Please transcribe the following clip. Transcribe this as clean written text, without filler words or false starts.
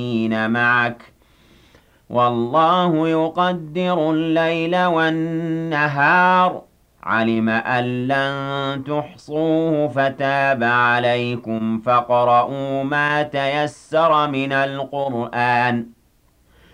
الذين معك والله يقدر الليل والنهار علم أن لن تحصوه فتاب عليكم فاقرؤوا ما تيسر من القرآن